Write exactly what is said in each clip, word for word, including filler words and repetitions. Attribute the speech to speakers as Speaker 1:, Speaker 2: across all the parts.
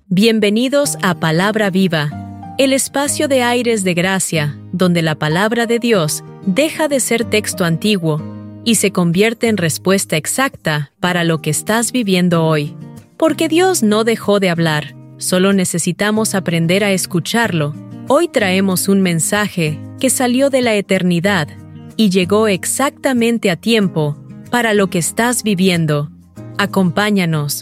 Speaker 1: Bienvenidos a Palabra Viva, el espacio de aires de gracia, donde la palabra de Dios deja de ser texto antiguo y se convierte en respuesta exacta para lo que estás viviendo hoy. Porque Dios no dejó de hablar, solo necesitamos aprender a escucharlo. Hoy traemos un mensaje que salió de la eternidad y llegó exactamente a tiempo para lo que estás viviendo. Acompáñanos.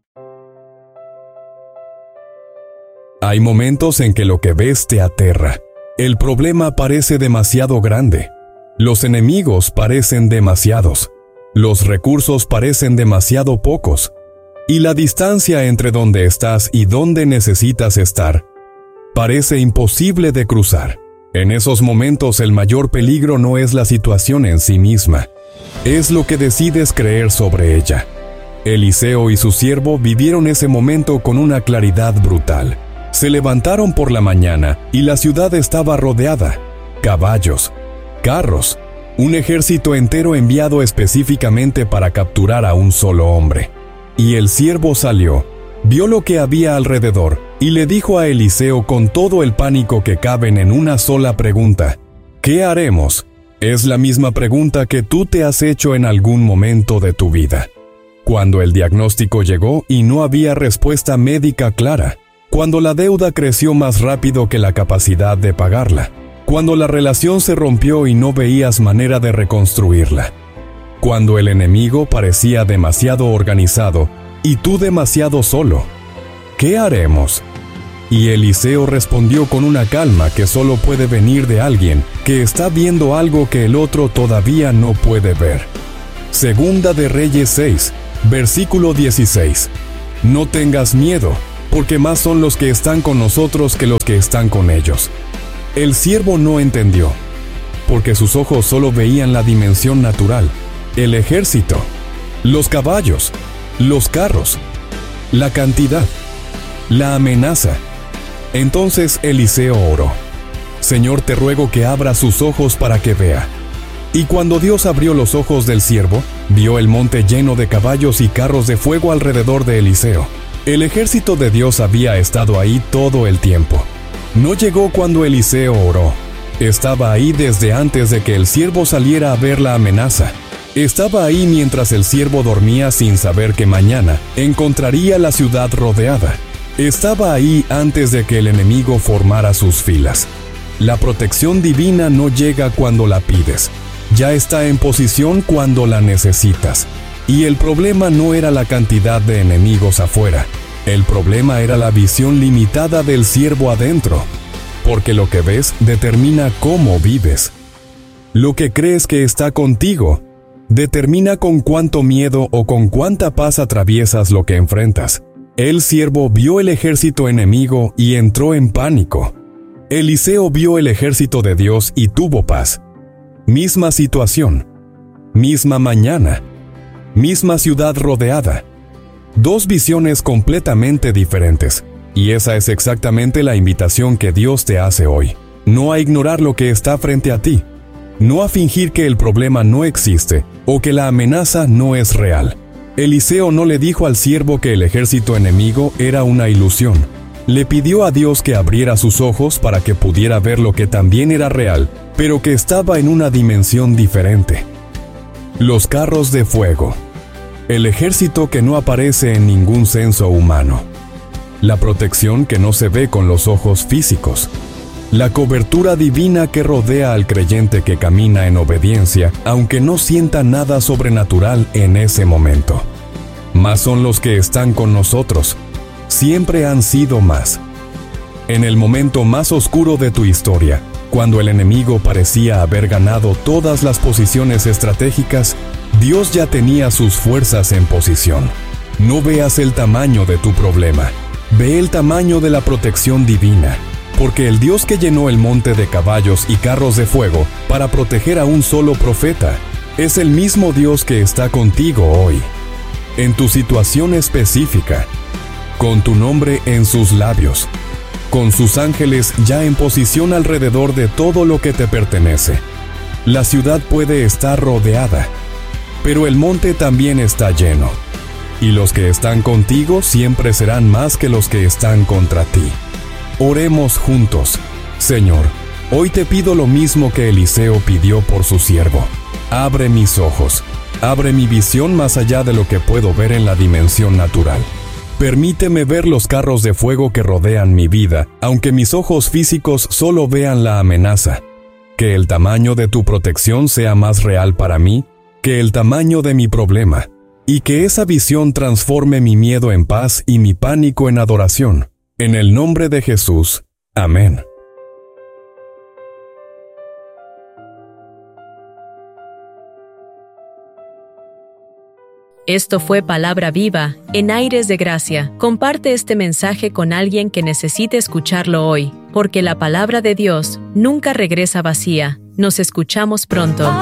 Speaker 2: Hay momentos en que lo que ves te aterra. El problema parece demasiado grande. Los enemigos parecen demasiados. Los recursos parecen demasiado pocos. Y la distancia entre donde estás y donde necesitas estar parece imposible de cruzar. En esos momentos el mayor peligro no es la situación en sí misma, es lo que decides creer sobre ella. Eliseo y su siervo vivieron ese momento con una claridad brutal. Se levantaron por la mañana y la ciudad estaba rodeada. Caballos, carros, un ejército entero enviado específicamente para capturar a un solo hombre. Y el siervo salió, vio lo que había alrededor y le dijo a Eliseo con todo el pánico que caben en una sola pregunta: ¿qué haremos? Es la misma pregunta que tú te has hecho en algún momento de tu vida. Cuando el diagnóstico llegó y no había respuesta médica clara. Cuando la deuda creció más rápido que la capacidad de pagarla. Cuando la relación se rompió y no veías manera de reconstruirla. Cuando el enemigo parecía demasiado organizado y tú demasiado solo. ¿Qué haremos? Y Eliseo respondió con una calma que solo puede venir de alguien que está viendo algo que el otro todavía no puede ver. Segunda de Reyes seis, versículo dieciséis. No tengas miedo, porque más son los que están con nosotros que los que están con ellos. El siervo no entendió, porque sus ojos solo veían la dimensión natural, el ejército, los caballos, los carros, la cantidad, la amenaza. Entonces Eliseo oró: Señor, te ruego que abra sus ojos para que vea. Y cuando Dios abrió los ojos del siervo, vio el monte lleno de caballos y carros de fuego alrededor de Eliseo. El ejército de Dios había estado ahí todo el tiempo. No llegó cuando Eliseo oró. Estaba ahí desde antes de que el siervo saliera a ver la amenaza. Estaba ahí mientras el siervo dormía sin saber que mañana encontraría la ciudad rodeada. Estaba ahí antes de que el enemigo formara sus filas. La protección divina no llega cuando la pides. Ya está en posición cuando la necesitas. Y el problema no era la cantidad de enemigos afuera. El problema era la visión limitada del siervo adentro. Porque lo que ves determina cómo vives. Lo que crees que está contigo determina con cuánto miedo o con cuánta paz atraviesas lo que enfrentas. El siervo vio el ejército enemigo y entró en pánico. Eliseo vio el ejército de Dios y tuvo paz. Misma situación. Misma mañana. Misma ciudad rodeada. Dos visiones completamente diferentes. Y esa es exactamente la invitación que Dios te hace hoy. No a ignorar lo que está frente a ti. No a fingir que el problema no existe o que la amenaza no es real. Eliseo no le dijo al siervo que el ejército enemigo era una ilusión. Le pidió a Dios que abriera sus ojos para que pudiera ver lo que también era real, pero que estaba en una dimensión diferente. Los carros de fuego. El ejército que no aparece en ningún censo humano. La protección que no se ve con los ojos físicos. La cobertura divina que rodea al creyente que camina en obediencia, aunque no sienta nada sobrenatural en ese momento. Más son los que están con nosotros. Siempre han sido más. En el momento más oscuro de tu historia, cuando el enemigo parecía haber ganado todas las posiciones estratégicas, Dios ya tenía sus fuerzas en posición. No veas el tamaño de tu problema. Ve el tamaño de la protección divina. Porque el Dios que llenó el monte de caballos y carros de fuego para proteger a un solo profeta, es el mismo Dios que está contigo hoy. En tu situación específica, con tu nombre en sus labios, con sus ángeles ya en posición alrededor de todo lo que te pertenece. La ciudad puede estar rodeada, pero el monte también está lleno. y los que están contigo siempre serán más que los que están contra ti. Oremos juntos. Señor, hoy te pido lo mismo que Eliseo pidió por su siervo. Abre mis ojos, abre mi visión más allá de lo que puedo ver en la dimensión natural. Permíteme ver los carros de fuego que rodean mi vida, aunque mis ojos físicos solo vean la amenaza. Que el tamaño de tu protección sea más real para mí que el tamaño de mi problema, y que esa visión transforme mi miedo en paz y mi pánico en adoración. En el nombre de Jesús. Amén.
Speaker 1: Esto fue Palabra Viva, en Aires de Gracia. Comparte este mensaje con alguien que necesite escucharlo hoy, porque la palabra de Dios nunca regresa vacía. Nos escuchamos pronto.